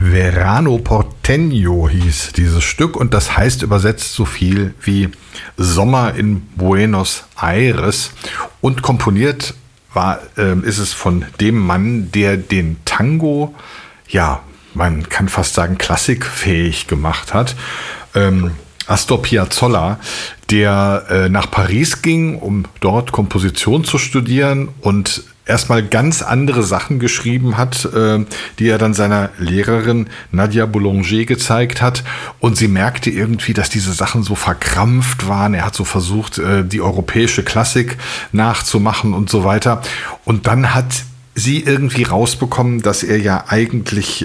Verano Porteño hieß dieses Stück und das heißt übersetzt so viel wie Sommer in Buenos Aires und komponiert ist es von dem Mann, der den Tango, ja, man kann fast sagen, klassikfähig gemacht hat. Astor Piazzolla, der nach Paris ging, um dort Komposition zu studieren und erstmal ganz andere Sachen geschrieben hat, die er dann seiner Lehrerin Nadia Boulanger gezeigt hat. Und sie merkte irgendwie, dass diese Sachen so verkrampft waren. Er hat so versucht, die europäische Klassik nachzumachen und so weiter. Und dann hat sie irgendwie rausbekommen, dass er ja eigentlich,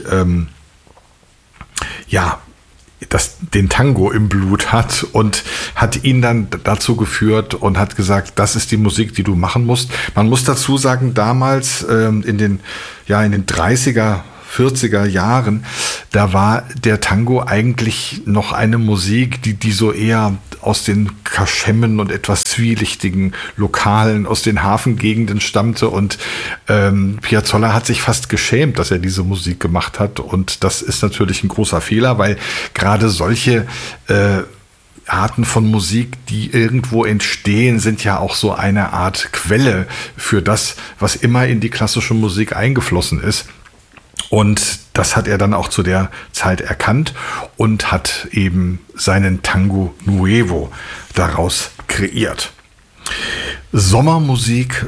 den Tango im Blut hat und hat ihn dann dazu geführt und hat gesagt, das ist die Musik, die du machen musst. Man muss dazu sagen, damals in den 30er, 40er Jahren, da war der Tango eigentlich noch eine Musik, die so eher aus den Kaschemmen und etwas zwielichtigen Lokalen aus den Hafengegenden stammte und Piazzolla hat sich fast geschämt, dass er diese Musik gemacht hat und das ist natürlich ein großer Fehler, weil gerade solche Arten von Musik, die irgendwo entstehen, sind ja auch so eine Art Quelle für das, was immer in die klassische Musik eingeflossen ist. Und das hat er dann auch zu der Zeit erkannt und hat eben seinen Tango Nuevo daraus kreiert. Sommermusik,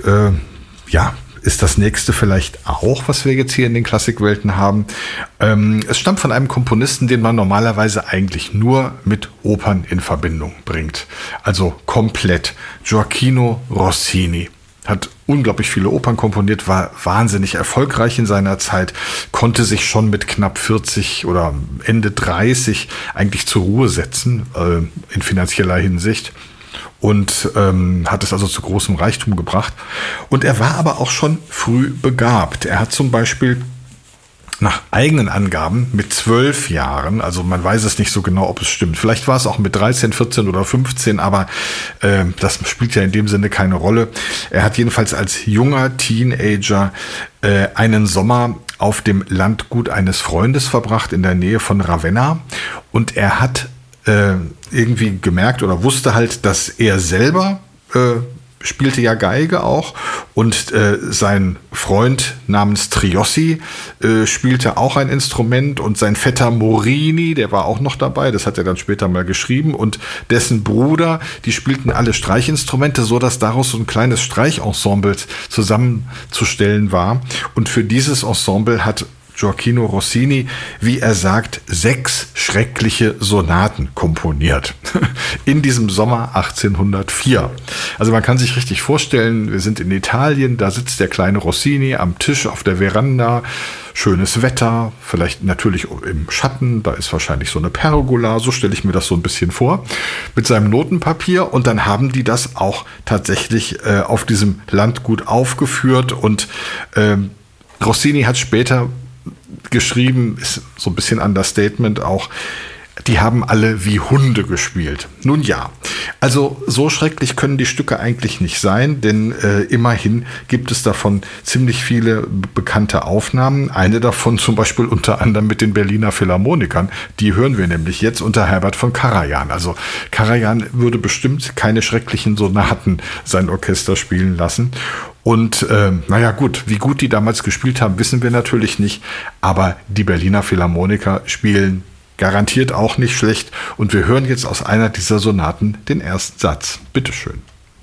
ist das nächste vielleicht auch, was wir jetzt hier in den Klassikwelten haben. Es stammt von einem Komponisten, den man normalerweise eigentlich nur mit Opern in Verbindung bringt. Also komplett. Gioachino Rossini. Hat unglaublich viele Opern komponiert, war wahnsinnig erfolgreich in seiner Zeit, konnte sich schon mit knapp 40 oder Ende 30 eigentlich zur Ruhe setzen, in finanzieller Hinsicht. Und hat es also zu großem Reichtum gebracht. Und er war aber auch schon früh begabt. Er hat zum Beispiel nach eigenen Angaben mit 12 Jahren, also man weiß es nicht so genau, ob es stimmt. Vielleicht war es auch mit 13, 14 oder 15, aber das spielt ja in dem Sinne keine Rolle. Er hat jedenfalls als junger Teenager einen Sommer auf dem Landgut eines Freundes verbracht in der Nähe von Ravenna und er hat irgendwie gemerkt oder wusste halt, dass er selber spielte ja Geige auch und sein Freund namens Triossi spielte auch ein Instrument und sein Vetter Morini, der war auch noch dabei, das hat er dann später mal geschrieben und dessen Bruder, die spielten alle Streichinstrumente, so dass daraus so ein kleines Streichensemble zusammenzustellen war und für dieses Ensemble hat Gioachino Rossini, wie er sagt, 6 schreckliche Sonaten komponiert. In diesem Sommer 1804. Also man kann sich richtig vorstellen, wir sind in Italien, da sitzt der kleine Rossini am Tisch auf der Veranda, schönes Wetter, vielleicht natürlich im Schatten, da ist wahrscheinlich so eine Pergola, so stelle ich mir das so ein bisschen vor, mit seinem Notenpapier und dann haben die das auch tatsächlich auf diesem Landgut aufgeführt und Rossini hat später geschrieben, ist so ein bisschen Understatement auch, die haben alle wie Hunde gespielt. Nun ja, also so schrecklich können die Stücke eigentlich nicht sein, denn immerhin gibt es davon ziemlich viele bekannte Aufnahmen. Eine davon zum Beispiel unter anderem mit den Berliner Philharmonikern. Die hören wir nämlich jetzt unter Herbert von Karajan. Also Karajan würde bestimmt keine schrecklichen Sonaten sein Orchester spielen lassen. Und gut, wie gut die damals gespielt haben, wissen wir natürlich nicht. Aber die Berliner Philharmoniker spielen garantiert auch nicht schlecht. Und wir hören jetzt aus einer dieser Sonaten den ersten Satz. Bitteschön.